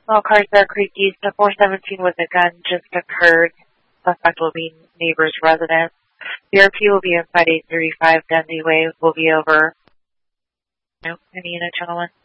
All cars are Creek East. The 417 with a gun just occurred. Suspect will be neighbor's residence. BRP will be in 5835. Dundee Way will be over. No, any unit, gentlemen.